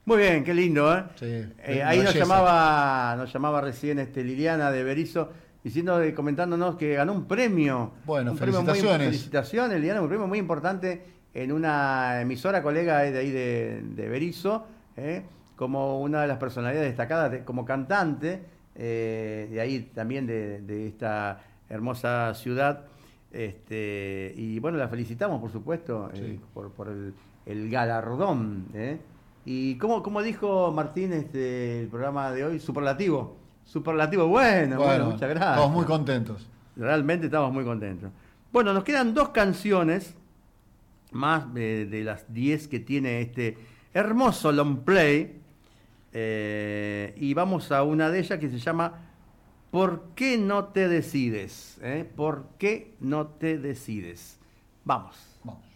Muy bien, qué lindo, ¿eh? Sí, Ahí belleza. nos llamaba recién Liliana de Berisso, diciendo, comentándonos que ganó Bueno, un premio muy, felicitaciones. felicitaciones, Liliana, un premio muy importante en una emisora colega de ahí de Berisso, como una de las personalidades destacadas como cantante, de ahí también de esta hermosa ciudad. Y bueno, la felicitamos, por supuesto, Sí. por el galardón. Y como dijo Martín, el programa de hoy, superlativo. Superlativo, bueno, Bueno, muchas todos muy gracias. contentos. Realmente estamos muy contentos. Bueno, nos quedan dos canciones más de las 10 que tiene este hermoso long play. Y vamos a una de ellas que se llama ¿Por qué no te decides? ¿Por qué no te decides? Vamos. Vamos.